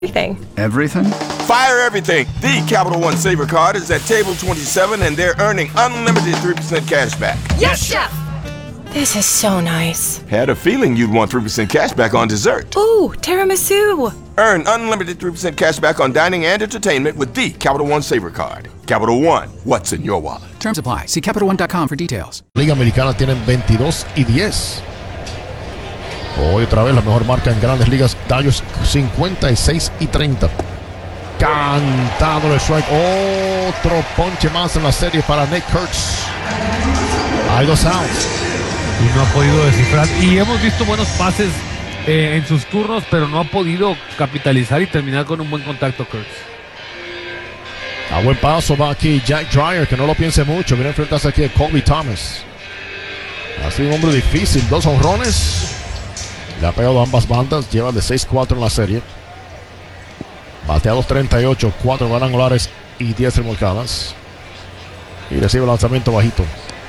Everything? Fire everything. The Capital One Saver Card is at table 27 and they're earning unlimited 3% cash back. Yes, Chef! This is so nice. Had a feeling you'd want 3% cash back on dessert. Ooh, tiramisu. Earn unlimited 3% cash back on dining and entertainment with the Capital One Saver Card. Capital One, what's in your wallet? Terms apply. See CapitalOne.com for details. Liga Americana tienen 22-10. Hoy otra vez la mejor marca en Grandes Ligas. Dodgers 56-30. Cantado el strike. Otro ponche más en la serie para Nate Kurtz. Hay 2 outs. Y no ha podido descifrar. Y hemos visto buenos pases en sus turnos, pero no ha podido capitalizar y terminar con un buen contacto, Kurtz. A buen paso va aquí Jack Dreyer, que no lo piense mucho. Viene a enfrentarse aquí a Colby Thomas. Ha sido un hombre difícil. 2 honrones. Le ha pegado a ambas bandas. Lleva de 6-4 en la serie. Bateados 38, 4 cuadrangulares y 10 remolcadas. Y recibe el lanzamiento bajito.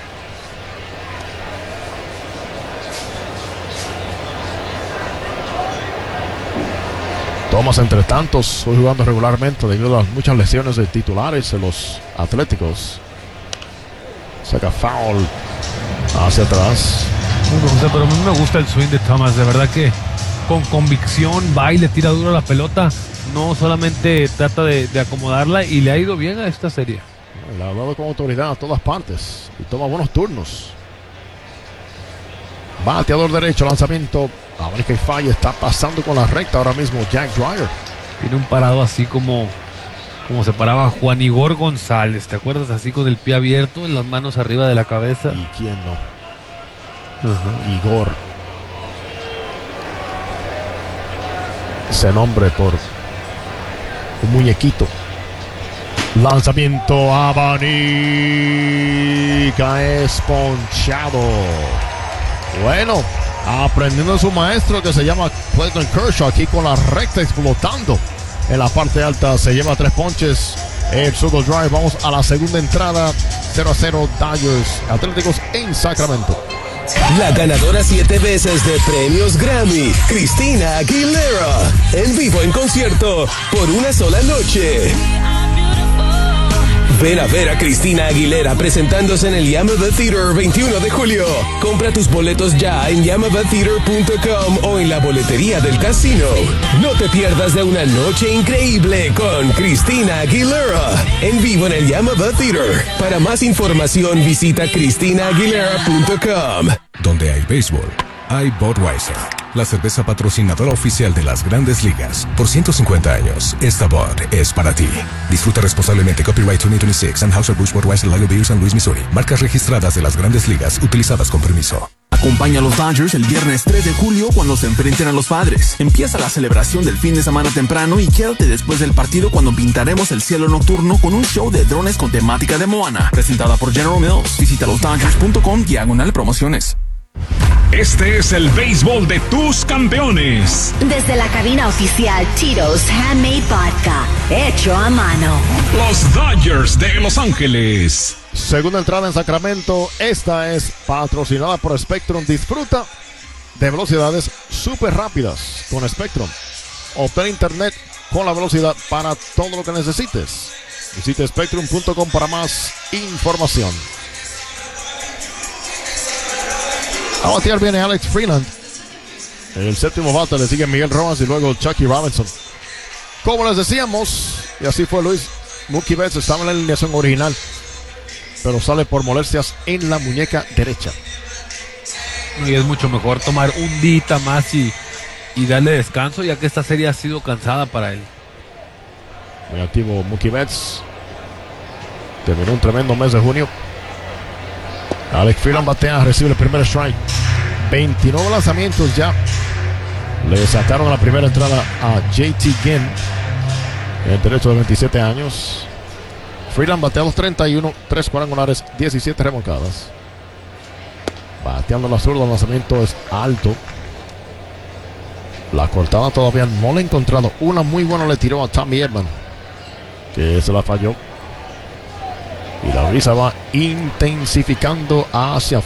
Thomas, entre tantos, estoy jugando regularmente debido a muchas lesiones de titulares de los Atléticos. Saca foul hacia atrás. Pero a mí me gusta el swing de Thomas, de verdad que con convicción va y le tira duro a la pelota. No solamente trata de acomodarla, y le ha ido bien a esta serie. Le ha dado con autoridad a todas partes y toma buenos turnos. Bateador derecho, lanzamiento. A ver qué falla, está pasando con la recta ahora mismo Jack Dreyer. Tiene un parado así como se paraba Juan Igor González, ¿te acuerdas? Así con el pie abierto, en las manos arriba de la cabeza. ¿Y quién no? Igor. Ese nombre por un muñequito. Lanzamiento abanica, es ponchado. Bueno, aprendiendo de su maestro que se llama Clayton Kershaw, aquí con la recta explotando en la parte alta. Se lleva 3 ponches el Circle Drive. Vamos a la segunda entrada. 0-0 Dodgers Atléticos en Sacramento. La ganadora 7 veces de premios Grammy, Christina Aguilera, en vivo en concierto por una sola noche. Ven a ver a Christina Aguilera presentándose en el Yamava Theater 21 de julio. Compra tus boletos ya en yamavatheater.com o en la boletería del casino. No te pierdas de una noche increíble con Christina Aguilera en vivo en el Yamava Theater. Para más información visita christinaaguilera.com. Donde hay béisbol, hay Budweiser, la cerveza patrocinadora oficial de las Grandes Ligas. Por 150 años, esta Bud es para ti. Disfruta responsablemente. Copyright 2026, Anheuser-Busch Budweiser Lager Beer, San Luis, Missouri. Marcas registradas de las Grandes Ligas, utilizadas con permiso. Acompaña a los Dodgers el viernes 3 de julio cuando se enfrenten a los Padres. Empieza la celebración del fin de semana temprano y quédate después del partido cuando pintaremos el cielo nocturno con un show de drones con temática de Moana. Presentada por General Mills. Visita losdodgers.com/promociones. Este es el béisbol de tus campeones. Desde la cabina oficial Tito's Handmade Vodka, hecho a mano. Los Dodgers de Los Ángeles. Segunda entrada en Sacramento. Esta es patrocinada por Spectrum. Disfruta de velocidades súper rápidas con Spectrum. Obtén internet con la velocidad para todo lo que necesites. Visite spectrum.com para más información. A batear viene Alex Freeland. En el séptimo bate le sigue Miguel Rojas y luego Chucky Robinson. Como les decíamos, y así fue Luis, Mookie Betts estaba en la alineación original, pero sale por molestias en la muñeca derecha. Y es mucho mejor tomar un día más y darle descanso, ya que esta serie ha sido cansada para él. Muy activo Mookie Betts. Terminó un tremendo mes de junio. Alex Freeland batea, recibe el primer strike. 29 lanzamientos ya. Le sacaron a la primera entrada a JT Ginn, el derecho de 27 años. Freeland batea 2.31, 3 cuadrangulares, 17 remolcadas. Bateando la zurda, el lanzamiento es alto. La cortada todavía no la he encontrado. Una muy buena le tiró a Tommy Edman, que se la falló. Y la brisa va intensificando hacia